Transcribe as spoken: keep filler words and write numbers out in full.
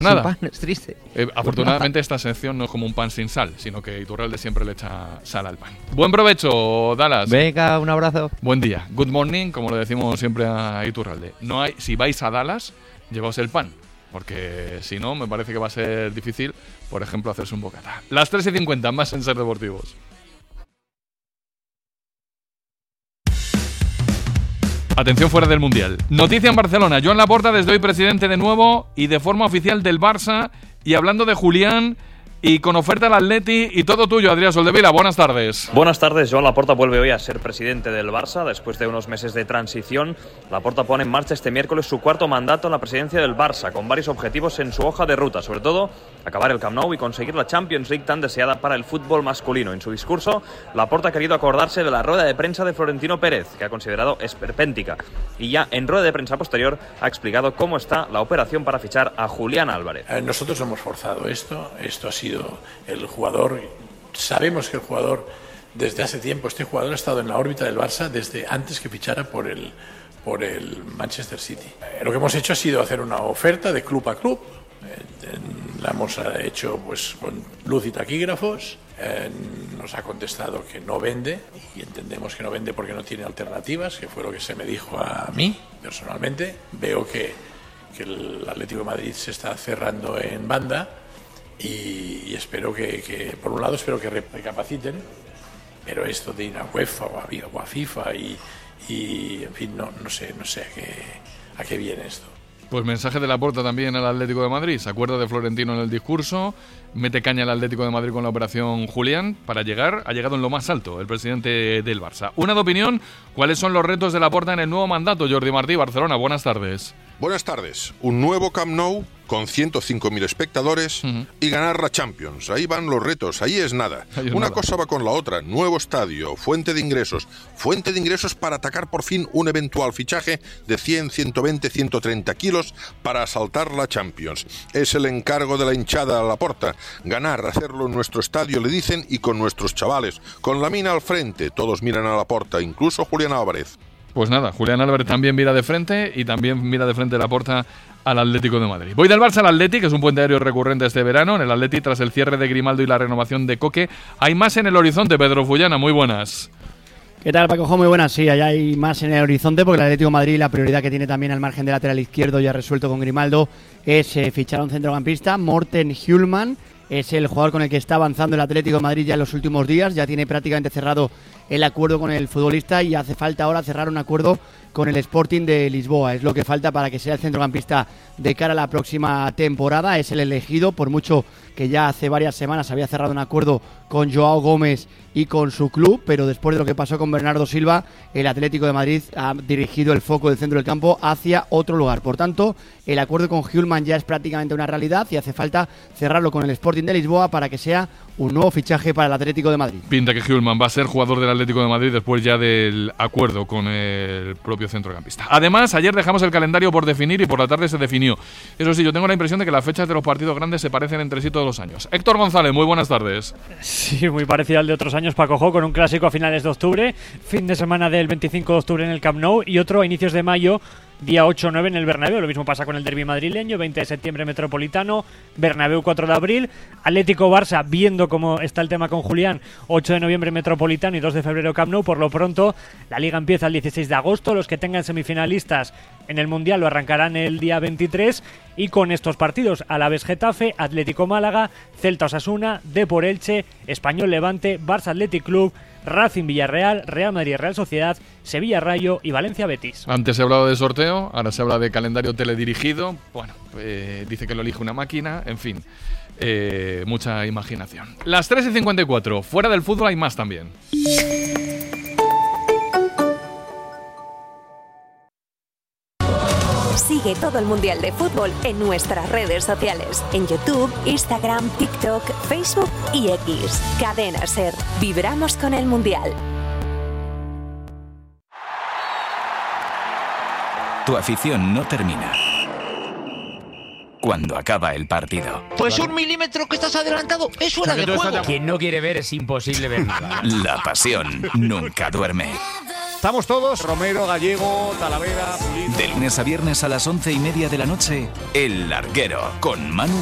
Nada. Sin pan es triste. Eh, afortunadamente esta sección no es como un pan sin sal, sino que Iturralde siempre le echa sal al pan. Buen provecho, Dallas. Venga, un abrazo. Buen día. Good morning, como le decimos siempre a Iturralde. No hay, si vais a Dallas, llevaos el pan, porque si no, me parece que va a ser difícil, por ejemplo, hacerse un bocata. Las tres y cincuenta, más en Ser Deportivos. Atención fuera del Mundial. Noticia en Barcelona. Joan Laporta desde hoy presidente de nuevo y de forma oficial del Barça. Y hablando de Julián y con oferta al Atleti y todo tuyo, Adrián Soldevila. Buenas tardes. Buenas tardes. Joan Laporta vuelve hoy a ser presidente del Barça después de unos meses de transición. Laporta pone en marcha este miércoles su cuarto mandato en la presidencia del Barça, con varios objetivos en su hoja de ruta, sobre todo acabar el Camp Nou y conseguir la Champions League tan deseada para el fútbol masculino. En su discurso, Laporta ha querido acordarse de la rueda de prensa de Florentino Pérez, que ha considerado esperpéntica, y ya en rueda de prensa posterior ha explicado cómo está la operación para fichar a Julián Álvarez. Eh, nosotros hemos forzado esto, esto ha sido el jugador, sabemos que el jugador desde hace tiempo, este jugador ha estado en la órbita del Barça desde antes que fichara por el, por el Manchester City. Eh, lo que hemos hecho ha sido hacer una oferta de club a club. Eh, la hemos hecho pues con luz y taquígrafos. Eh, nos ha contestado que no vende y entendemos que no vende porque no tiene alternativas, que fue lo que se me dijo a mí personalmente. Veo que, que el Atlético de Madrid se está cerrando en banda y, y espero que, que, por un lado, espero que recapaciten, pero esto de ir a UEFA o a, o a FIFA y, y en fin, no, no sé, no sé a qué, a qué viene esto. Pues mensaje de Laporta también al Atlético de Madrid. Se acuerda de Florentino en el discurso, mete caña al Atlético de Madrid con la operación Julián para llegar, ha llegado en lo más alto el presidente del Barça. Una de opinión, ¿cuáles son los retos de Laporta en el nuevo mandato? Jordi Martí, Barcelona, buenas tardes. Buenas tardes. Un nuevo Camp Nou con ciento cinco mil espectadores uh-huh. y ganar la Champions. Ahí van los retos, ahí es nada. Ahí es Una nada. cosa va con la otra. Nuevo estadio, fuente de ingresos. Fuente de ingresos para atacar por fin un eventual fichaje de cien, ciento veinte, ciento treinta kilos para asaltar la Champions. Es el encargo de la hinchada a Laporta. Ganar, hacerlo en nuestro estadio, le dicen, y con nuestros chavales. Con la mina al frente, todos miran a Laporta, incluso Julián Álvarez. Pues nada, Julián Álvarez también mira de frente y también mira de frente Laporta al Atlético de Madrid. Voy del Barça al Atleti, que es un puente aéreo recurrente este verano. En el Atleti, tras el cierre de Grimaldo y la renovación de Coque, hay más en el horizonte. Pedro Fullana, muy buenas. ¿Qué tal, Paco? Muy buenas. Sí, allá hay más en el horizonte porque el Atlético de Madrid, la prioridad que tiene también al margen de lateral izquierdo ya resuelto con Grimaldo, es eh, fichar a un centrocampista. Morten Hjulmand es el jugador con el que está avanzando el Atlético de Madrid ya en los últimos días. Ya tiene prácticamente cerrado el acuerdo con el futbolista y hace falta ahora cerrar un acuerdo con el Sporting de Lisboa. Es lo que falta para que sea el centrocampista de cara a la próxima temporada. Es el elegido, por mucho que ya hace varias semanas había cerrado un acuerdo con Joao Gómez y con su club, pero después de lo que pasó con Bernardo Silva, el Atlético de Madrid ha dirigido el foco del centro del campo hacia otro lugar. Por tanto, el acuerdo con Hjulmand ya es prácticamente una realidad y hace falta cerrarlo con el Sporting de Lisboa para que sea un nuevo fichaje para el Atlético de Madrid. Pinta que Hjulmand va a ser jugador del Atlético de Madrid después ya del acuerdo con el propio centrocampista. Además, ayer dejamos el calendario por definir y por la tarde se definió. Eso sí, yo tengo la impresión de que las fechas de los partidos grandes se parecen entre sí todos los años. Héctor González, muy buenas tardes. Sí, muy parecido al de otros años, Paco Jo, con un clásico a finales de octubre, fin de semana del veinticinco de octubre en el Camp Nou y otro a inicios de mayo, día ocho o nueve en el Bernabéu. Lo mismo pasa con el derbi madrileño, veinte de septiembre Metropolitano, Bernabéu cuatro de abril, Atlético-Barça, viendo cómo está el tema con Julián, ocho de noviembre Metropolitano y dos de febrero Camp Nou. Por lo pronto, la Liga empieza el dieciséis de agosto, los que tengan semifinalistas en el Mundial lo arrancarán el día veintitrés y con estos partidos, Alavés-Getafe, Atlético-Málaga, Celta-Osasuna, Depor-Elche, Español-Levante, Barça-Athletic Club, Racing-Villarreal, Real Madrid-Real Sociedad, Sevilla-Rayo y Valencia-Betis. Antes se ha hablado de sorteo, ahora se habla de calendario teledirigido. Bueno, eh, dice que lo elige una máquina, en fin, eh, mucha imaginación. Las tres y cincuenta y cuatro, fuera del fútbol hay más también. Sigue todo el Mundial de Fútbol en nuestras redes sociales, en YouTube, Instagram, TikTok, Facebook y X. Cadena Ser. Vibramos con el Mundial. Tu afición no termina cuando acaba el partido. Pues un milímetro que estás adelantado es fuera de juego. Quien no quiere ver es imposible ver nada. La pasión nunca duerme. Estamos todos, Romero, Gallego, Talavera, Pulido. De lunes a viernes a las once y media de la noche, El Larguero, con Manu